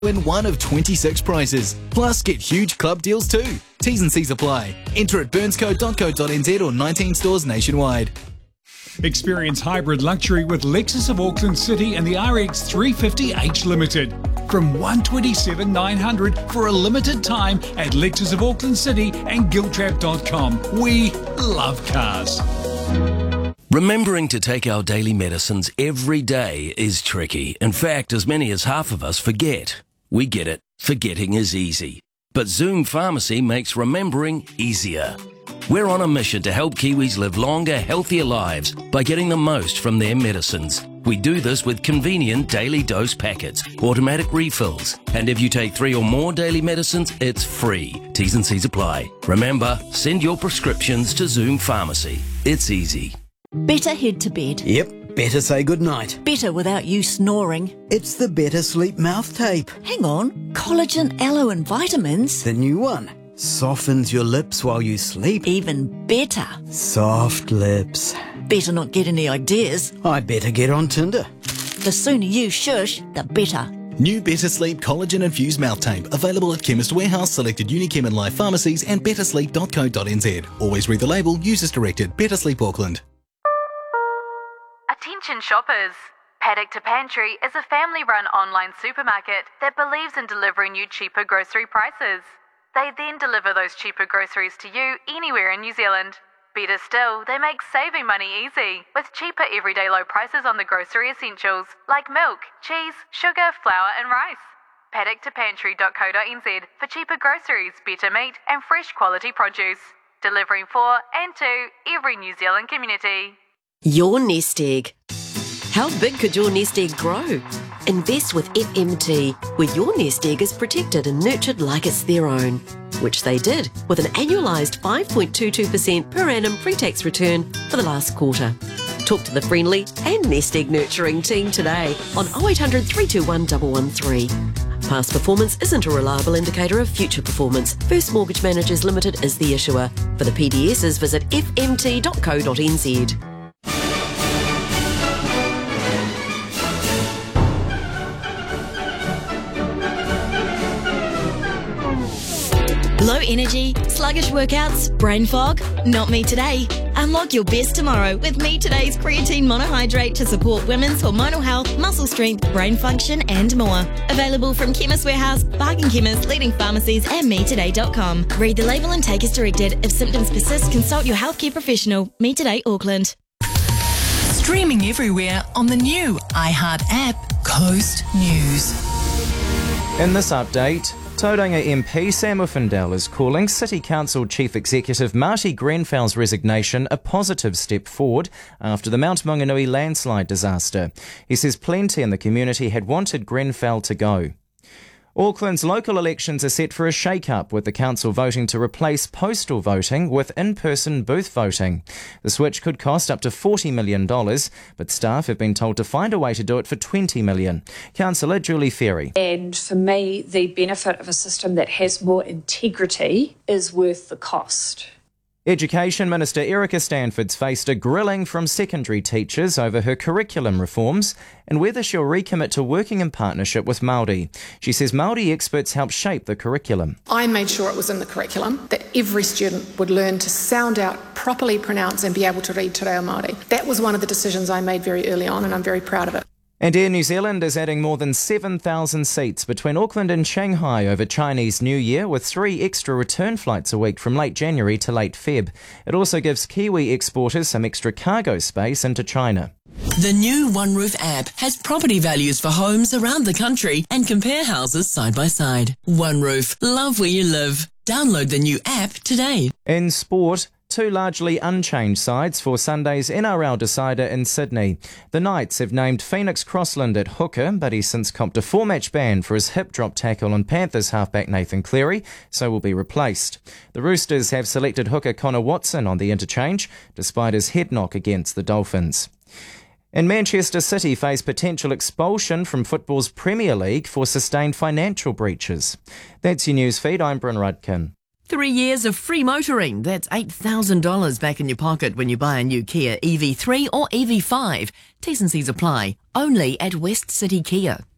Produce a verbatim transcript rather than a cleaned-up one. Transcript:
Win one of twenty-six prizes. Plus, get huge club deals too. T's and C's apply. Enter at burnsco dot co dot n z or nineteen stores nationwide. Experience hybrid luxury with Lexus of Auckland City and the R X three fifty H Limited. From one hundred twenty-seven thousand nine hundred dollars for a limited time at Lexus of Auckland City and giltrap dot com. We love cars. Remembering to take our daily medicines every day is tricky. In fact, as many as half of us forget. We get it. Forgetting is easy. But Zoom Pharmacy makes remembering easier. We're on a mission to help Kiwis live longer, healthier lives by getting the most from their medicines. We do this with convenient daily dose packets, automatic refills, and if you take three or more daily medicines, it's free. T's and C's apply. Remember, send your prescriptions to Zoom Pharmacy. It's easy. Better head to bed. Yep, better say goodnight. Better without you snoring. It's the Better Sleep mouth tape. Hang on, collagen, aloe and vitamins. The new one. Softens your lips while you sleep. Even better. Soft lips. Better not get any ideas. I better get on Tinder. The sooner you shush, the better. New Better Sleep Collagen Infused Mouth Tape. Available at Chemist Warehouse, selected Unichem and Life pharmacies and better sleep dot co dot n z. Always read the label. Use as directed. Better Sleep Auckland. Attention shoppers! Paddock to Pantry is a family-run online supermarket that believes in delivering you cheaper grocery prices. They then deliver those cheaper groceries to you anywhere in New Zealand. Better still, they make saving money easy, with cheaper everyday low prices on the grocery essentials like milk, cheese, sugar, flour and rice. paddock to pantry dot co dot n z for cheaper groceries, better meat and fresh quality produce. Delivering for and to every New Zealand community. Your nest egg. How big could your nest egg grow? Invest with F M T, where your nest egg is protected and nurtured like it's their own, which they did with an annualised five point two two percent per annum pre-tax return for the last quarter. Talk to the friendly and nest egg nurturing team today on oh eight hundred, three two one, one one three. Past performance isn't a reliable indicator of future performance. First Mortgage Managers Limited is the issuer. For the P D Ss, visit f m t dot co dot n z. Low energy, sluggish workouts, brain fog? Not me today. Unlock your best tomorrow with Me Today's creatine monohydrate to support women's hormonal health, muscle strength, brain function and more. Available from Chemist Warehouse, Bargain Chemist, leading pharmacies and me today dot com. Read the label and take as directed. If symptoms persist, consult your healthcare professional. Me Today Auckland. Streaming everywhere on the new iHeart app, Coast News. In this update, Tauranga M P Sam Uffindell is calling City Council Chief Executive Marty Grenfell's resignation a positive step forward after the Mount Maunganui landslide disaster. He says plenty in the community had wanted Grenfell to go. Auckland's local elections are set for a shake-up, with the council voting to replace postal voting with in-person booth voting. The switch could cost up to forty million dollars, but staff have been told to find a way to do it for twenty million dollars. Councillor Julie Ferry. And for me, the benefit of a system that has more integrity is worth the cost. Education Minister Erica Stanford's faced a grilling from secondary teachers over her curriculum reforms and whether she'll recommit to working in partnership with Māori. She says Māori experts help shape the curriculum. I made sure it was in the curriculum, that every student would learn to sound out, properly pronounce and be able to read Te Reo Māori. That was one of the decisions I made very early on and I'm very proud of it. And Air New Zealand is adding more than seven thousand seats between Auckland and Shanghai over Chinese New Year, with three extra return flights a week from late January to late Feb. It also gives Kiwi exporters some extra cargo space into China. The new OneRoof app has property values for homes around the country and compare houses side by side. OneRoof, love where you live. Download the new app today. In sport, two largely unchanged sides for Sunday's N R L decider in Sydney. The Knights have named Phoenix Crossland at hooker, but he's since copped a four-match ban for his hip drop tackle on Panthers halfback Nathan Cleary, so will be replaced. The Roosters have selected hooker Connor Watson on the interchange, despite his head knock against the Dolphins. And Manchester City face potential expulsion from football's Premier League for sustained financial breaches. That's your news feed. I'm Bryn Rudkin. Three years of free motoring. That's eight thousand dollars back in your pocket when you buy a new Kia E V three or E V five. T's and C's apply. Only at West City Kia.